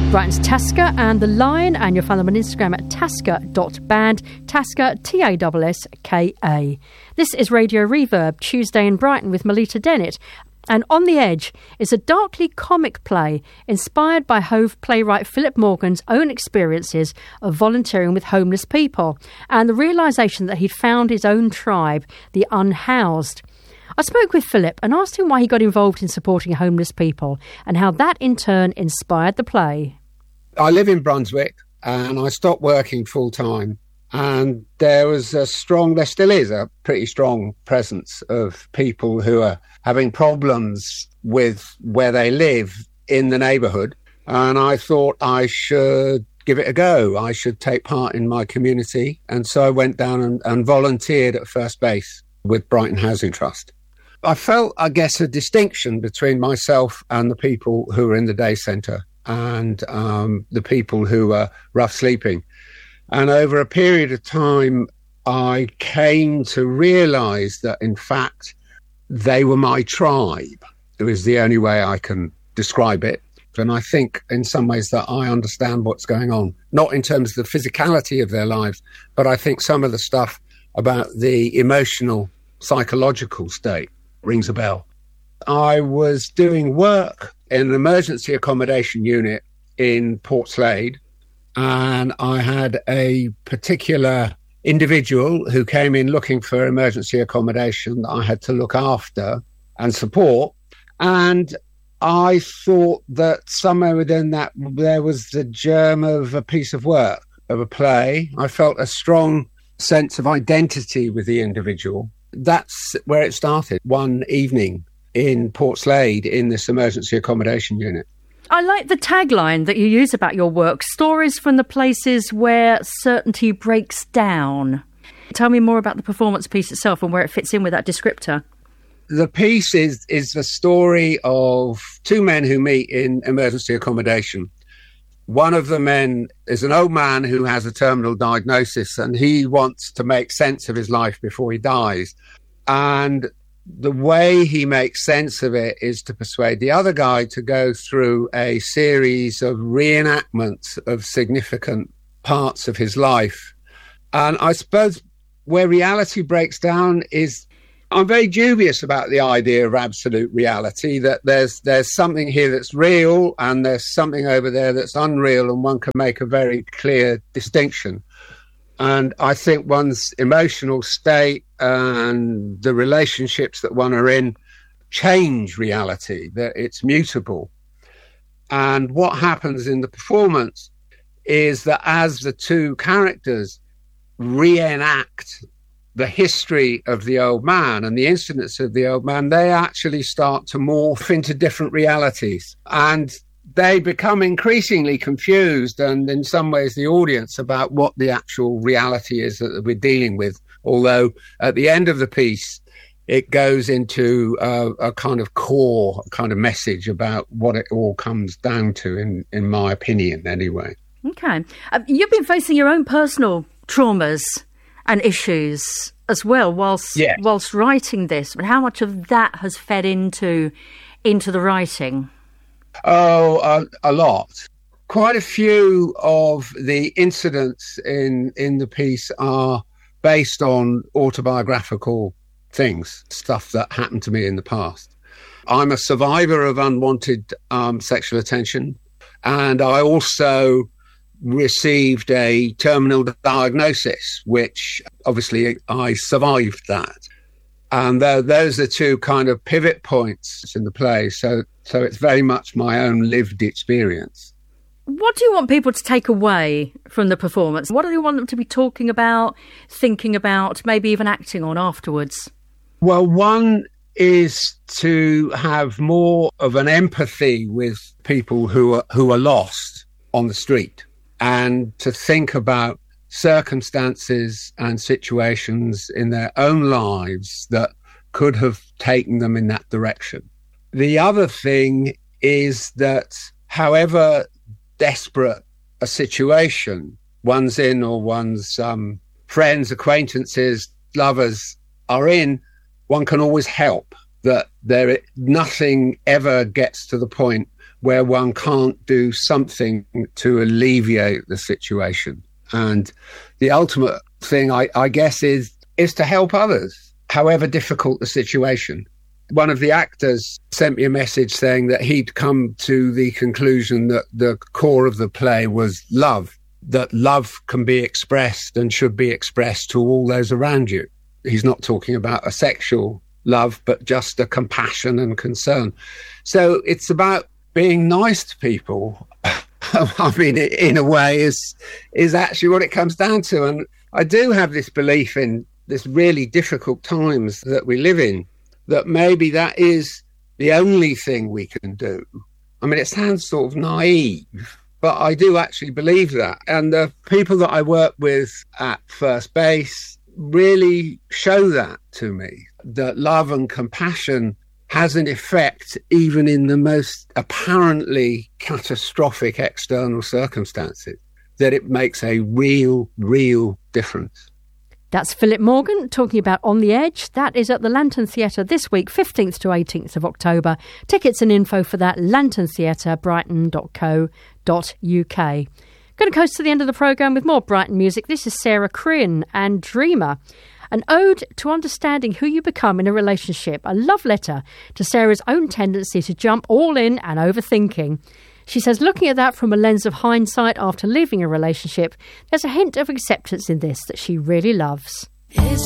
Brighton's Tasker and The Lion, and you'll find them on Instagram at tasker.band, Tasker, Tasska. This is Radio Reverb, Tuesday in Brighton with Melita Dennett. And On the Edge is a darkly comic play inspired by Hove playwright Philip Morgan's own experiences of volunteering with homeless people and the realisation that he'd found his own tribe, the unhoused. I spoke with Philip and asked him why he got involved in supporting homeless people and how that in turn inspired the play. I live in Brunswick and I stopped working full time, and there still is a pretty strong presence of people who are having problems with where they live in the neighbourhood. And I thought I should give it a go. I should take part in my community. And so I went down and volunteered at First Base with Brighton Housing Trust. I felt, I guess, a distinction between myself and the people who were in the day centre and the people who were rough sleeping. And over a period of time, I came to realise that, in fact, they were my tribe. It was the only way I can describe it. And I think in some ways that I understand what's going on, not in terms of the physicality of their lives, but I think some of the stuff about the emotional, psychological state rings a bell. I was doing work in an emergency accommodation unit in Portslade, and I had a particular individual who came in looking for emergency accommodation that I had to look after and support. And I thought that somewhere within that there was the germ of a piece of work, of a play. I felt a strong sense of identity with the individual. That's where it started, one evening in Portslade in this emergency accommodation unit. I like the tagline that you use about your work, stories from the places where certainty breaks down. Tell me more about the performance piece itself and where it fits in with that descriptor. The piece is the story of two men who meet in emergency accommodation. One of the men is an old man who has a terminal diagnosis, and he wants to make sense of his life before he dies. And the way he makes sense of it is to persuade the other guy to go through a series of reenactments of significant parts of his life. And I suppose where reality breaks down is, I'm very dubious about the idea of absolute reality, that there's something here that's real and there's something over there that's unreal, and one can make a very clear distinction. And I think one's emotional state and the relationships that one are in change reality, that it's mutable. And what happens in the performance is that as the two characters reenact the history of the old man and the incidents of the old man, they actually start to morph into different realities. And they become increasingly confused, and in some ways the audience, about what the actual reality is that we're dealing with. Although at the end of the piece, it goes into a kind of core kind of message about what it all comes down to, in my opinion, anyway. Okay. You've been facing your own personal traumas and issues as well whilst writing this. But how much of that has fed into the writing? Oh, a lot. Quite a few of the incidents in the piece are based on autobiographical things, stuff that happened to me in the past. I'm a survivor of unwanted sexual attention, and I also received a terminal diagnosis, which obviously I survived that. And those are two kind of pivot points in the play. So it's very much my own lived experience. What do you want people to take away from the performance? What do you want them to be talking about, thinking about, maybe even acting on afterwards? Well, one is to have more of an empathy with people who are lost on the street, and to think about circumstances and situations in their own lives that could have taken them in that direction. The other thing is that however desperate a situation one's in, or one's friends, acquaintances, lovers are in, one can always help. That nothing ever gets to the point where one can't do something to alleviate the situation. And the ultimate thing, I guess, is to help others, however difficult the situation. One of the actors sent me a message saying that he'd come to the conclusion that the core of the play was love, that love can be expressed and should be expressed to all those around you. He's not talking about a sexual love, but just a compassion and concern. So it's about being nice to people. I mean, in a way, is actually what it comes down to. And I do have this belief in this really difficult times that we live in, that maybe that is the only thing we can do. I mean, it sounds sort of naive, but I do actually believe that. And the people that I work with at First Base really show that to me, that love and compassion has an effect even in the most apparently catastrophic external circumstances, that it makes a real difference. That's Philip Morgan talking about On the Edge. That is at the Lantern Theatre this week, 15th to 18th of October. Tickets and info for that, lanterntheatre.brighton.co.uk. Going to coast to the end of the programme with more Brighton music. This is Sarah Crean and Dreamer. An ode to understanding who you become in a relationship. A love letter to Sarah's own tendency to jump all in and overthinking. She says, looking at that from a lens of hindsight after leaving a relationship, there's a hint of acceptance in this that she really loves. Is